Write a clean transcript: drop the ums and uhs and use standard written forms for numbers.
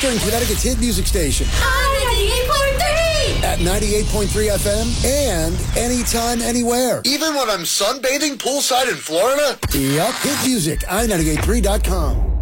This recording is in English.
Western Connecticut's hit music station. On 98.3! At 98.3 FM and anytime, anywhere. Even when I'm sunbathing poolside in Florida? Yup, hit music, i98.3.com.